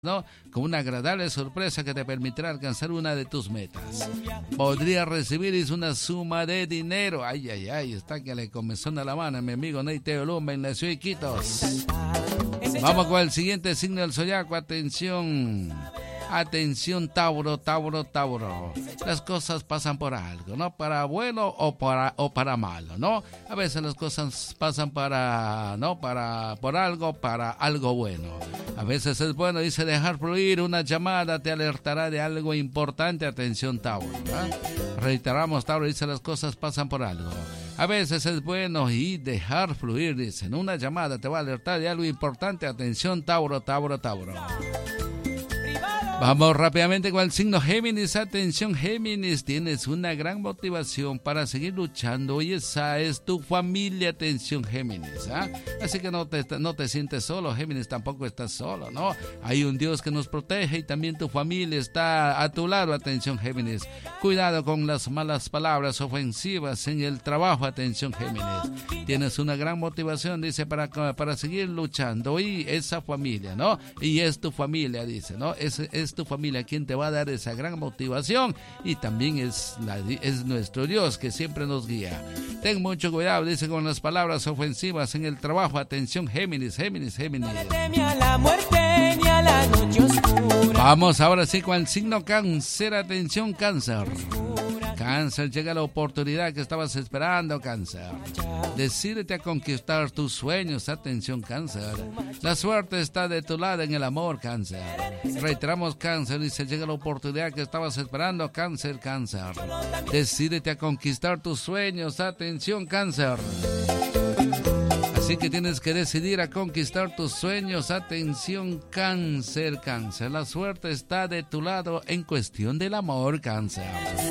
¿no? Con una agradable sorpresa que te permitirá alcanzar una de tus metas. Podrías recibir una suma de dinero. Ay, está que le comenzó a la mano a mi amigo Neiteo Lumba en la ciudad de Iquitos. Vamos con el siguiente signo del zodiaco. Atención, Tauro. Las cosas pasan por algo, ¿no? Para bueno o para malo, ¿no? A veces las cosas pasan por algo bueno. A veces es bueno, dice, dejar fluir. Una llamada te alertará de algo importante. Atención, Tauro, ¿no? Reiteramos, Tauro, dice, las cosas pasan por algo. A veces es bueno y dejar fluir, dicen. Una llamada te va a alertar de algo importante. Atención, Tauro. Vamos rápidamente con el signo Géminis. Atención, Géminis, tienes una gran motivación para seguir luchando y esa es tu familia. Atención, Géminis, así que no te sientes solo, Géminis, tampoco estás solo, ¿no? Hay un Dios que nos protege y también tu familia está a tu lado. Atención, Géminis, cuidado con las malas palabras ofensivas en el trabajo. Atención, Géminis, tienes una gran motivación, dice, para seguir luchando y esa familia, ¿no? Y es tu familia, dice, ¿no? Es tu familia quien te va a dar esa gran motivación y también es nuestro Dios que siempre nos guía. Ten mucho cuidado, dice, con las palabras ofensivas en el trabajo. Atención, Géminis. Vamos ahora sí con el signo Cáncer. Atención, Cáncer, llega la oportunidad que estabas esperando, Cáncer. Decídete a conquistar tus sueños. Atención, Cáncer, la suerte está de tu lado en el amor, Cáncer. Reiteramos, Cáncer, dice, llega la oportunidad que estabas esperando, Cáncer. Decídete a conquistar tus sueños. Atención, Cáncer, así que tienes que decidir a conquistar tus sueños. Atención, Cáncer, la suerte está de tu lado en cuestión del amor, Cáncer.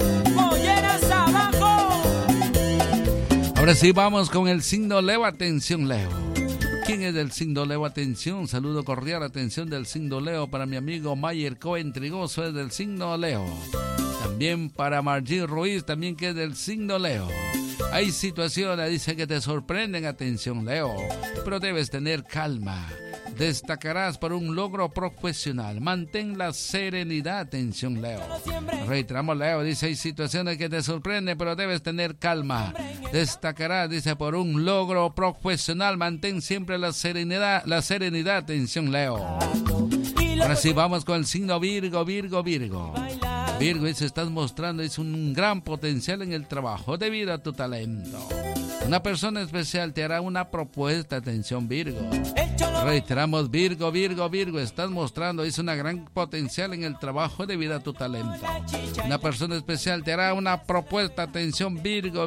Ahora sí, vamos con el signo Leo. Atención, Leo. ¿Quién es del signo Leo? Atención, saludo cordial, atención del signo Leo para mi amigo Mayer Cohen Trigoso, es del signo Leo. También para Margie Ruiz, también que es del signo Leo. Hay situaciones, dice, que te sorprenden. Atención, Leo, pero debes tener calma. Destacarás por un logro profesional. Mantén la serenidad. Atención, Leo. Reiteramos, Leo, dice, hay situaciones que te sorprenden, pero debes tener calma. Destacarás, dice, por un logro profesional. Mantén siempre la serenidad. Atención, Leo. Ahora sí, vamos con el signo Virgo. Virgo, dice, estás mostrando, dice, un gran potencial en el trabajo debido a tu talento. Una persona especial te hará una propuesta. Atención, Virgo. Reiteramos, Virgo, estás mostrando, dice, una gran potencial en el trabajo debido a tu talento. Una persona especial te hará una propuesta. Atención, Virgo.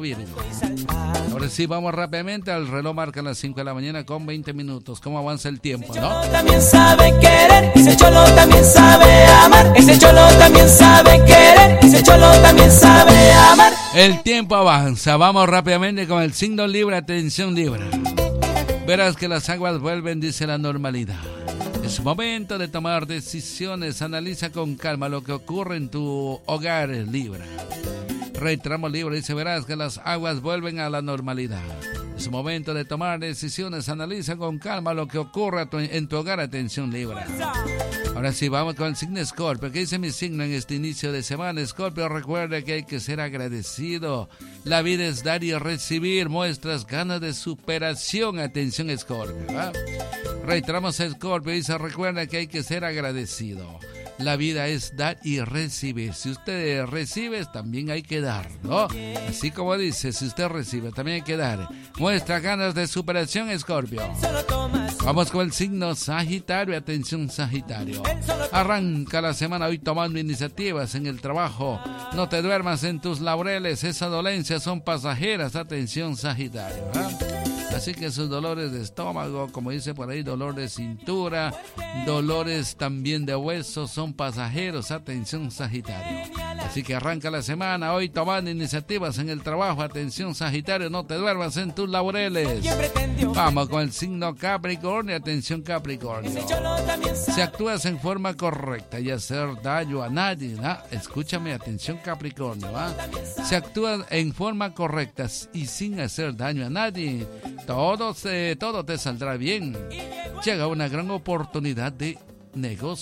Ahora sí, vamos rápidamente. El reloj marca las 5 de la mañana con 20 minutos. ¿Cómo avanza el tiempo, no? Ese cholo también sabe querer, ese cholo también sabe amar, ese cholo también sabe querer, ese cholo también sabe amar. El tiempo avanza. Vamos rápidamente con el signo Libra. Atención, Libra. Verás que las aguas vuelven, dice, la normalidad. Es momento de tomar decisiones. Analiza con calma lo que ocurre en tu hogar, Libra. Reiteramos, Libra, dice, verás que las aguas vuelven a la normalidad. Es momento de tomar decisiones. Analiza con calma lo que ocurre en tu hogar. Atención, Libra. Ahora sí, vamos con el signo Escorpio. ¿Qué dice mi signo en este inicio de semana? Escorpio, recuerda que hay que ser agradecido. La vida es dar y recibir. Muestras ganas de superación. Atención, Escorpio. Reiteramos, Escorpio, dice, recuerda que hay que ser agradecido. La vida es dar y recibir. Si usted recibe, también hay que dar, ¿no? Así como dice, si usted recibe, también hay que dar. Muestra ganas de superación, Escorpio. Vamos con el signo Sagitario. Atención, Sagitario. Arranca la semana hoy tomando iniciativas en el trabajo. No te duermas en tus laureles. Esas dolencias son pasajeras. Atención, Sagitario. Así que sus dolores de estómago, como dice por ahí, dolor de cintura, dolores también de huesos, son pasajeros. Atención, Sagitario. Así que arranca la semana hoy tomando iniciativas en el trabajo. Atención, Sagitario, no te duermas en tus laureles. Vamos con el signo Capricornio. Atención, Capricornio. Si actúas en forma correcta y hacer daño a nadie, escúchame, atención, Capricornio. Si actúas en forma correcta y sin hacer daño a nadie, todo te saldrá bien. Llega una gran oportunidad de